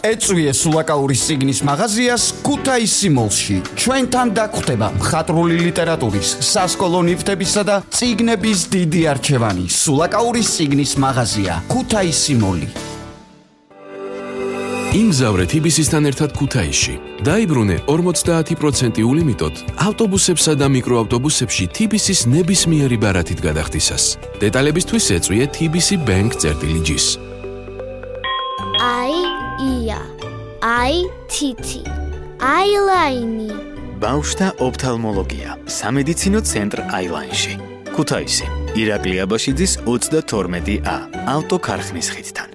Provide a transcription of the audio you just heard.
ეწვიე სულაკაურის წიგნის მაღაზიას ქუთაისი მოლში. ჩვენთან დაგხვდება მხატვრული ლიტერატურის, სასკოლო ნივთებისა და წიგნების დიდი არჩევანი. სულაკაურის წიგნის მაღაზია, ქუთაისი მოლი. იმგზავრე TBC-სთან ერთად ქუთაისში. დაიბრუნე 50% ულიმიტოდ ავტობუსებსა და მიკროავტობუსებში TBC-s ნებისმიერი ბარათით გადახდისას. დეტალებისთვის ეწვიე TBC Bank-G. ია, თითი, აილაინი. ბავშვთა ოფთალმოლოგია, სამედიცინო ცენტრ აილაინში. ქუთაისი, ირაკლი აბაშიძის 32A, ავტოქარხნის ხიდთან.